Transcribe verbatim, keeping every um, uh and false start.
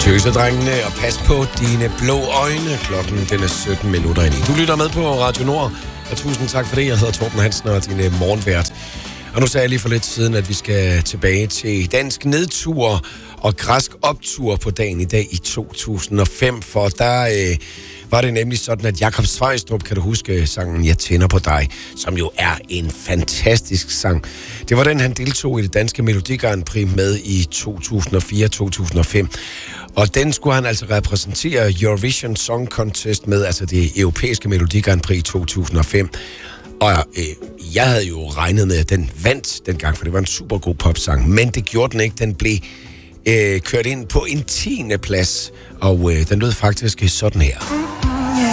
Tøsedrengene, og pas på dine blå øjne. Klokken den er sytten minutter ind i. Du lytter med på Radio Nord, og tusind tak for det. Jeg hedder Torben Hansen og din morgenvært. Og nu sagde jeg lige for lidt siden, at vi skal tilbage til dansk nedtur og græsk optur på dagen i dag i to tusind og fem. For der øh, var det nemlig sådan, at Jakob Sveistrup, kan du huske sangen Jeg tænder på dig, som jo er en fantastisk sang. Det var den, han deltog i det danske Melodi Grand Prix med i to tusind og fire til to tusind og fem. Og den skulle han altså repræsentere Eurovision Song Contest med, altså det europæiske Melodi Grand Prix i to tusind og fem. Og øh, jeg havde jo regnet med, at den vandt dengang, for det var en super god popsang. Men det gjorde den ikke. Den blev øh, kørt ind på en tiende plads, og øh, den lød faktisk sådan her.